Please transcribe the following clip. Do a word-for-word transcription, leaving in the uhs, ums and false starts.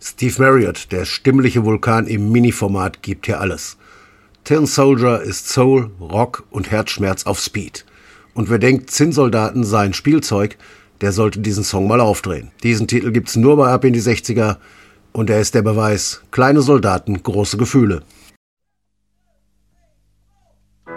Steve Marriott, der stimmliche Vulkan im Mini-Format, gibt hier alles. Tin Soldier ist Soul, Rock und Herzschmerz auf Speed. Und wer denkt, Zinnsoldaten seien Spielzeug, der sollte diesen Song mal aufdrehen. Diesen Titel gibt's nur bei Ab in die sechziger und er ist der Beweis, kleine Soldaten, große Gefühle.